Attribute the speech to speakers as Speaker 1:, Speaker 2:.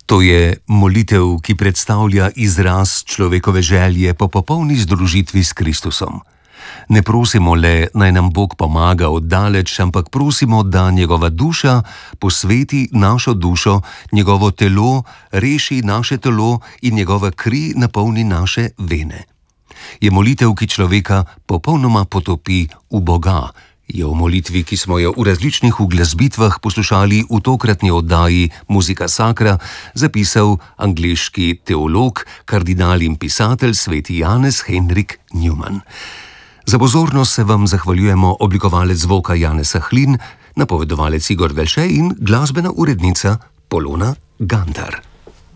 Speaker 1: To je molitev, ki predstavlja izraz človekove želje po popolni združitvi s Kristusom. Ne prosimo le, naj nam Bog pomaga oddaleč, ampak prosimo, da njegova duša posveti našo dušo, njegovo telo reši naše telo in njegova kri napolni naše vene. Je molitev, ki človeka popolnoma potopi v Boga. Je v molitvi, ki smo jo v različnih uglasbitvah poslušali v tokratni oddaji Muzika Sacra, zapisal angleški teolog, kardinal in pisatelj sveti Janez Henrik Newman. Za pozornost se vam zahvaljujemo oblikovalec zvoka Janez Sahlin, napovedovalec Igor Velše in glasbena urednica Polona Gantar.